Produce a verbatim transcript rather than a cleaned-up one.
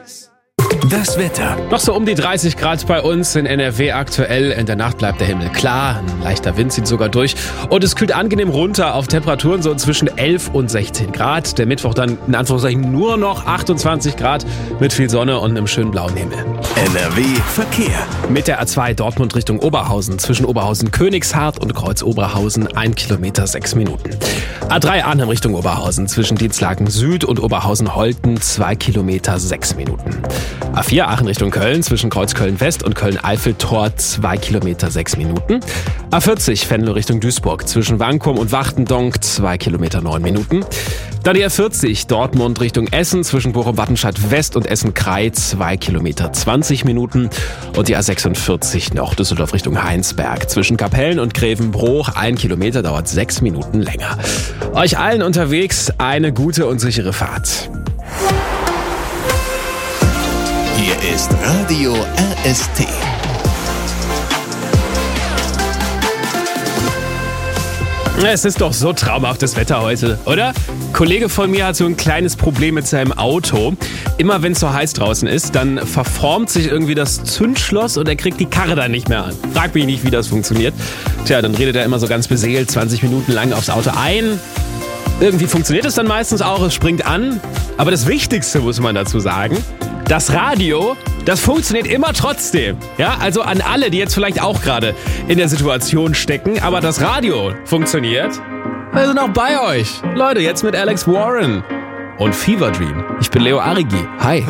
Das Wetter. Noch so um die dreißig Grad bei uns in N R W aktuell. In der Nacht bleibt der Himmel klar. Ein leichter Wind zieht sogar durch. Und es kühlt angenehm runter auf Temperaturen so zwischen elf und sechzehn Grad. Der Mittwoch dann in Anführungszeichen nur noch achtundzwanzig Grad mit viel Sonne und einem schönen blauen Himmel. N R W Verkehr. Mit der A zwei Dortmund Richtung Oberhausen zwischen Oberhausen-Königshardt und Kreuz-Oberhausen ein Kilometer sechs Minuten. A drei Arnhem Richtung Oberhausen zwischen Dienstlaken Süd und Oberhausen-Holten zwei Kilometer sechs Minuten. A vier Aachen Richtung Köln zwischen Kreuzköln-West und Köln-Eiffeltor zwei Kilometer sechs Minuten. A vierzig Venlo Richtung Duisburg zwischen Wankum und Wachtendonk zwei Kilometer neun Minuten. Dann die A vierzig Dortmund Richtung Essen zwischen Bochum-Wattenscheid-West und Essen-Krei zwei Kilometer zwanzig Minuten. Und die A sechsundvierzig noch Düsseldorf Richtung Heinsberg zwischen Kapellen und Grevenbroich ein Kilometer dauert sechs Minuten länger. Euch allen unterwegs eine gute und sichere Fahrt. Hier ist Radio R S T. Es ist doch so traumhaftes Wetter heute, oder? Ein Kollege von mir hat so ein kleines Problem mit seinem Auto. Immer wenn es so heiß draußen ist, dann verformt sich irgendwie das Zündschloss und er kriegt die Karre dann nicht mehr an. Frag mich nicht, wie das funktioniert. Tja, dann redet er immer so ganz beseelt zwanzig Minuten lang aufs Auto ein. Irgendwie funktioniert es dann meistens auch, es springt an. Aber das Wichtigste muss man dazu sagen, das Radio, das funktioniert immer trotzdem. Ja, also an alle, die jetzt vielleicht auch gerade in der Situation stecken, aber das Radio funktioniert. Wir sind auch bei euch. Leute, jetzt mit Alex Warren und Fever Dream. Ich bin Leo Arrigi. Hi.